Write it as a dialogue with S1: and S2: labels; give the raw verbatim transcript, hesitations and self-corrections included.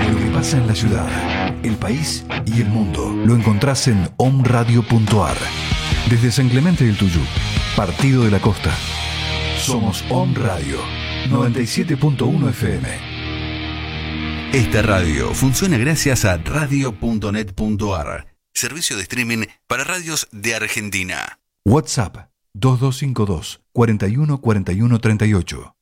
S1: Lo que pasa en la ciudad, el país y el mundo lo encontrás en omradio punto ar. Desde San Clemente del Tuyú, Partido de la Costa. Somos Om Radio noventa y siete punto uno F M.
S2: Esta radio funciona gracias a radio punto net punto ar, servicio de streaming para radios de Argentina.
S1: WhatsApp dos dos cinco dos, cuatro uno cuatro uno tres ocho.